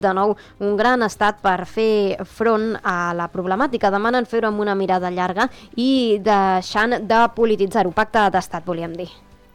de nou un gran estat per fer front a la problemàtica. Demanen fer-ho amb una mirada llarga i deixant de polititzar-ho. Pacte d'estat, volíem dir.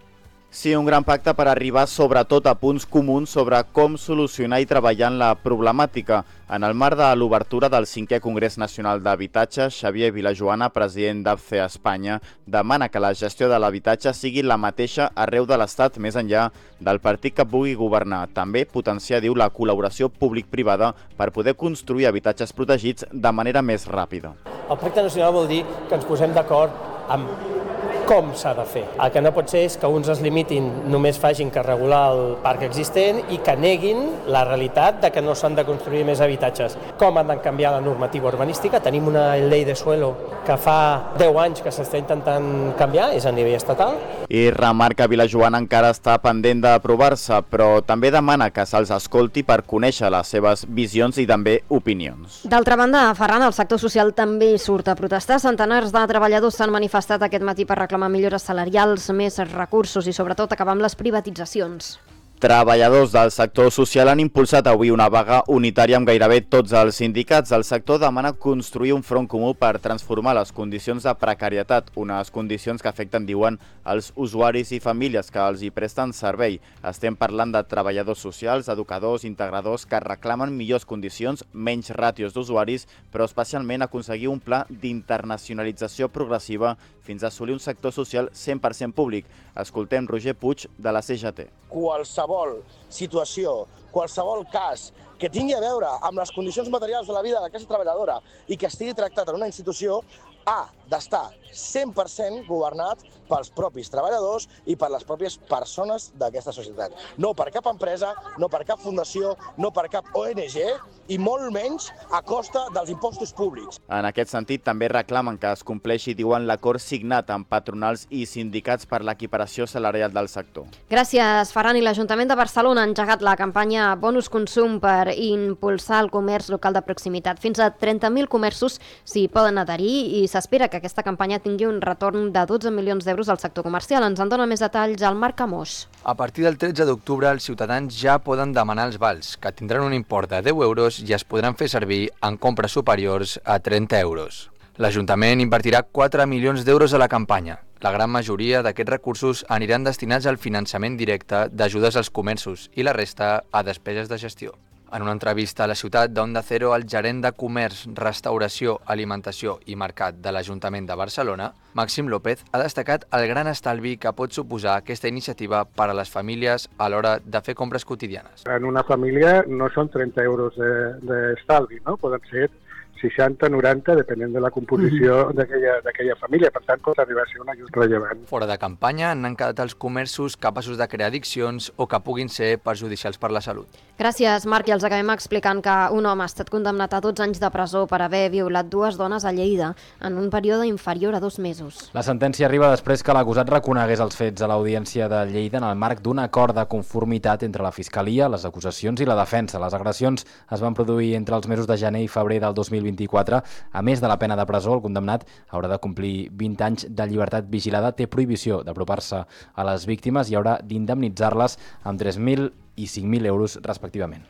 Sí, un gran pacte per arribar sobretot a punts comuns sobre com solucionar i treballar en la problemàtica. En el marc de l'obertura del 5è Congrés Nacional d'Habitatge, Xavier Vilajoana, president d'ABCE Espanya, demana que la gestió de l'habitatge sigui la mateixa arreu de l'Estat, més enllà del partit que pugui governar. També potenciar, diu, la col·laboració públic-privada per poder construir habitatges protegits de manera més ràpida. El Pacte Nacional vol dir que ens posem d'acord amb com s'ha de fer. El que no pot ser és que uns es limitin, només facin que regular el parc existent i que neguin la realitat de que no s'han de construir més habitatges. Com han de canviar la normativa urbanística? Tenim una llei de suelo que fa 10 anys que s'està intentant canviar, és a nivell estatal. I remarca Vilajoana encara està pendent d'aprovar-se, però també demana que se'ls escolti per conèixer les seves visions i també opinions. D'altra banda, Ferran, el sector social també surt a protestar. Centenars de treballadors s'han manifestat aquest matí per reclamar millores salarials, més recursos i sobretot acabar amb les privatitzacions. Treballadors del sector social han impulsat avui una vaga unitària amb gairebé tots els sindicats. El sector demana construir un front comú per transformar les condicions de precarietat, unes condicions que afecten, diuen, els usuaris i famílies que els hi presten servei. Estem parlant de treballadors socials, educadors, integradors que reclamen millors condicions, menys ràtios d'usuaris, però especialment aconseguir un pla d'internacionalització progressiva fins a assolir un sector social 100% públic. Escoltem Roger Puig, de la CGT. Qualsevol situació, qualsevol cas que tingui a veure amb les condicions materials de la vida de la classe treballadora i que estigui tractat en una institució ha d'estar 100% governat pels propis treballadors i per les pròpies persones d'aquesta societat. No per cap empresa, no per cap fundació, no per cap ONG i molt menys a costa dels impostos públics. En aquest sentit, també reclamen que es compleixi, diuen, l'acord signat amb patronals i sindicats per l'equiparació salarial del sector. Gràcies, Ferran. I l'Ajuntament de Barcelona ha engegat la campanya Bonus Consum per impulsar el comerç local de proximitat. Fins a 30.000 comerços s'hi poden adherir i s'espera que aquesta campanya tingui un retorn de 12 milions d'euros al sector comercial. Ens en dona més detalls el Marc Camós. A partir del 13 d'octubre, els ciutadans ja poden demanar els vals, que tindran un import de 10 euros i es podran fer servir en compres superiors a 30 euros. L'Ajuntament invertirà 4 milions d'euros a la campanya. La gran majoria d'aquests recursos aniran destinats al finançament directe d'ajudes als comerços i la resta a despeses de gestió. En una entrevista a la ciutat d'Onda Cero, el gerent de Comerç, Restauració, Alimentació i Mercat de l'Ajuntament de Barcelona, Màxim López, ha destacat el gran estalvi que pot suposar aquesta iniciativa per a les famílies a l'hora de fer compres quotidianes. En una família no són 30 euros d'estalvi, no? Poden ser 60, 90, depenent de la composició d'aquella família. Per tant, pot arribar a ser un ajut rellevant. Fora de campanya n'han quedat els comerços capaços de crear addiccions o que puguin ser perjudicials per la salut. Gràcies, Marc. I els acabem explicant que un home ha estat condemnat a 12 anys de presó per haver violat 2 dones a Lleida en un període inferior a 2 mesos. La sentència arriba després que l'acusat reconegués els fets a l'Audiència de Lleida en el marc d'un acord de conformitat entre la Fiscalia, les acusacions i la defensa. Les agressions es van produir entre els mesos de gener i febrer del 2024. A més de la pena de presó, el condemnat haurà de complir 20 anys de llibertat vigilada, té prohibició d'apropar-se a les víctimes i haurà d'indemnitzar-les amb 3.000 i 5.000 euros respectivament.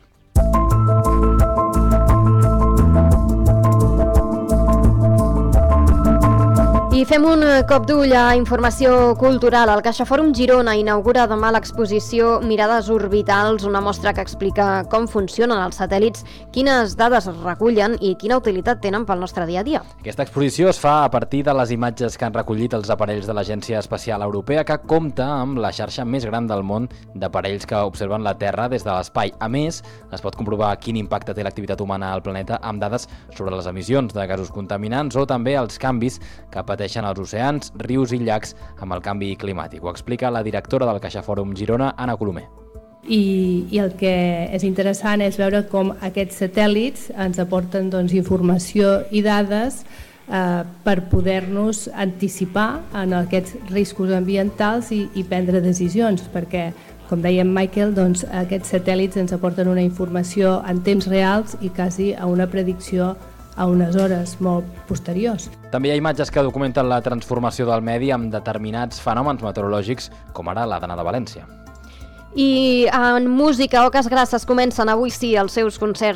I fem un cop d'ull a informació cultural. El CaixaForum Girona inaugura demà l'exposició Mirades Orbitals, una mostra que explica com funcionen els satèl·lits, quines dades es recullen i quina utilitat tenen pel nostre dia a dia. Aquesta exposició es fa a partir de les imatges que han recollit els aparells de l'Agència Espacial Europea, que compta amb la xarxa més gran del món d'aparells que observen la Terra des de l'espai. A més, es pot comprovar quin impacte té l'activitat humana al planeta amb dades sobre les emissions de gasos contaminants o també els canvis que pateixen els oceans, rius i llacs amb el canvi climàtic. Ho explica la directora del CaixaForum Girona, Anna Colomer. I el que és interessant és veure com aquests satèl·lits ens aporten informació i dades per poder-nos anticipar en aquests riscos ambientals i prendre decisions, perquè, com deia en Michael, aquests satèl·lits ens aporten una informació en temps reals i quasi a una predicció a unes hores molt posteriors. També hi ha imatges que documenten la transformació del medi amb determinats fenòmens meteorològics, com ara la d'Anna de València. I en música, Oques Grasses comencen avui sí els seus concerts